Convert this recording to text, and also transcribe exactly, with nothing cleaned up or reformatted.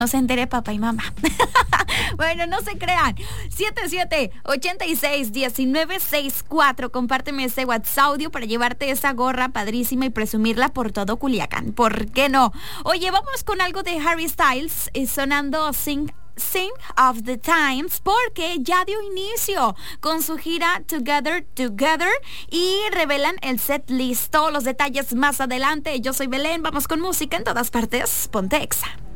No se entere papá y mamá. Bueno, no se crean. siete siete ocho seis uno nueve seis cuatro. Compárteme ese WhatsApp audio para llevarte esa gorra padrísima y presumirla por todo Culiacán. ¿Por qué no? Oye, vamos con algo de Harry Styles eh, sonando Sing Sing of the Times, porque ya dio inicio con su gira Together Together y revelan el set list. Todos los detalles más adelante. Yo soy Belén, vamos con música en todas partes. Ponte Exa.